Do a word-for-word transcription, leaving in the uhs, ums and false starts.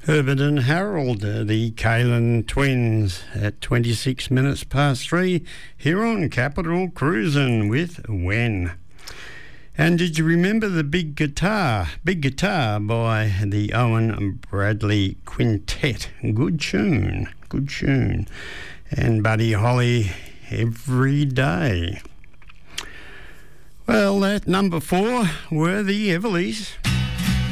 Herbert and Harold, uh, the Kalen twins, at twenty-six minutes past three, here on Capital Cruisin' with When. And did you remember the Big Guitar? Big Guitar by the Owen Bradley Quintet. Good tune, good tune. And Buddy Holly, Every Day. Well, at number four were the Everlys.